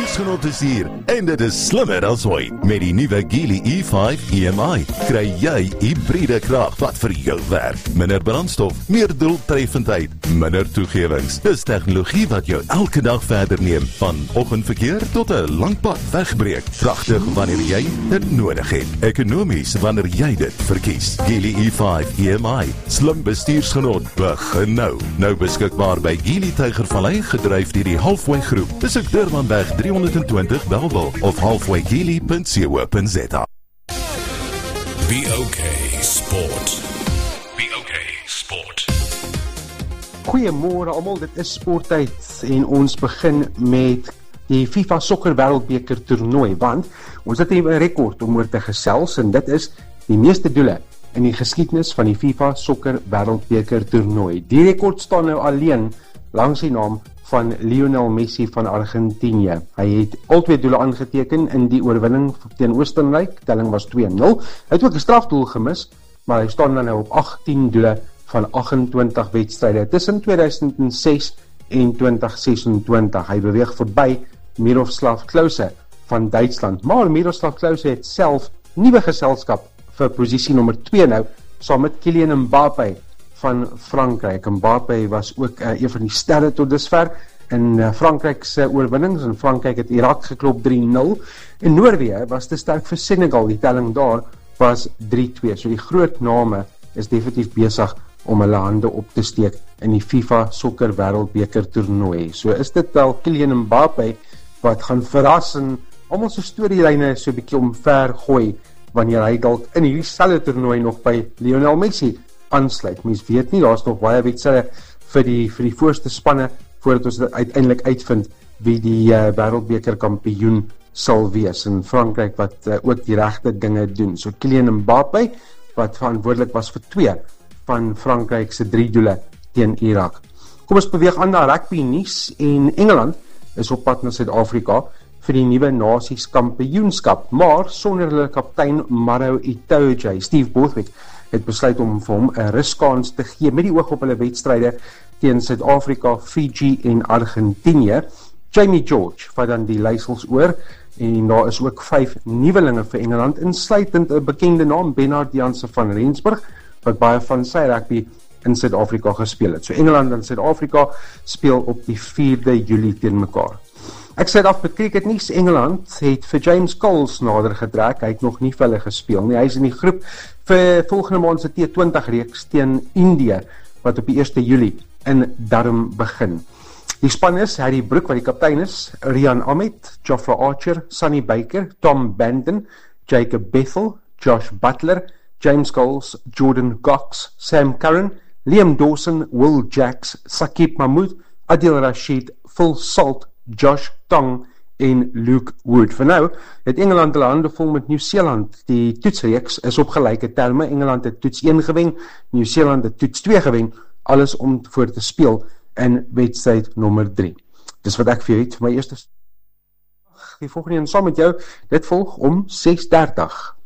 bestiersgenot is hier en dit is slimmer as ooit. Met die nuwe Geely E5 EMI kry jy hybride krag wat vir jou werk. Minder brandstof, meer doeltreffendheid, minder toegewings. Dis tegnologie wat jou elke dag verder neem, van oggendverkeer tot 'n lang pad wegbreek. Kragtig wanneer jy dit nodig het. Ekonomies wanneer jy dit verkies. Geely E5 EMI, slim bestuursgenot, begin nou. Nou beskikbaar by Geely Tygervallei, gedryf deur die Halfway Groep. Besoek Durbanweg 320 Bellville of halfwaygeely.co.za. BOK Sport. BOK Sport. Goeiemôre almal, dit is sporttyd en ons begin met die FIFA Sokker Wêreldbeker toernooi, want ons het hier 'n rekord om oor te gesels en dit is die meeste doele in die geskiedenis van die FIFA Sokker Wêreldbeker toernooi. Die rekord staan nou alleen langs die naam van Lionel Messi van Argentinië. Hy het al 2 doele aangeteken in die oorwinning teen Oostenryk. Telling was 2-0. Hy het ook 'n strafdoel gemis, maar hy staan dan nou op 18 doele van 28 wedstryde tussen 2006 en 2026. Hy beweeg verby Miroslav Klose van Duitsland. Maar Miroslav Klose het self nuwe geselskap vir posisie nommer 2 nou, saam met Kylian Mbappé van Frankryk. Mbappé was ook een van die sterre tot dusver in Frankryk se oorwinnings, en Frankryk het Irak geklop 3-0, en Noorwe was te sterk vir Senegal, die telling daar was 3-2, so die groot name is definitief besig om hulle hande op te steek in die FIFA Sokker Wêreldbeker toernooi. So is dit wel Kylian Mbappé wat gaan verras en almal se storielyne so 'n bietjie omver gooi wanneer hy dalk in hierdie selfde toernooi nog by Lionel Messi aansluit. Mens weet nie, daar's nog baie wedstryde vir die voorste spanne voordat ons uiteindelik uitvind wie die wêreldbeker kampioen sal wees. En Frankryk wat ook die regte dinge doen. So Kylian Mbappé wat verantwoordelik was vir 2 van Frankryk se 3 doele teen Irak. Kom ons beweeg aan na rugby nuus, en Engeland is op pad na Suid-Afrika vir die nuwe nasies kampioenskap, maar sonder hulle kaptein Maro Itoje. Steve Borthwick het besluit om vir hom 'n ruskans te gee met die oog op hulle wedstryde teen Suid-Afrika, Fiji en Argentinië. Jamie George vat dan die leiersels oor, en daar is ook 5 nuwelinge vir Engeland, insluitend 'n bekende naam, Bernard Jansen van Rensburg, wat baie van sy rugby in Suid-Afrika gespeel het. So Engeland en Suid-Afrika speel op die 4de Julie teen mekaar. Ek sê af met cricket nuus. Engeland het vir James Coles nader getrek. Hy het nog nie vir hulle gespeel nie. Hy is in die groep vir volgende maand se T20 reeks teen Indië wat op die 1 Julie in Durham begin. Die span is Harry Brook wat die kaptein is, Rian Ahmed, Jofra Archer, Sonny Baker, Tom Bandon, Jacob Bethel, Josh Butler, James Coles, Jordan Cox, Sam Curran, Liam Dawson, Will Jacks, Saqib Mahmood, Adil Rashid, Phil Salt, Josh Tong en Luke Wood. Vir nou het Engeland hulle hande vol met Nieu-Seeland. Die toetsreeks is op gelyke terme. Engeland het toets 1 gewen, Nieu-Seeland het toets 2 gewen, alles om voor te speel in wedstryd nommer 3. Dis wat ek vir jou het vir my eerste. Die volgende een saam met jou, dit volg om 6:30.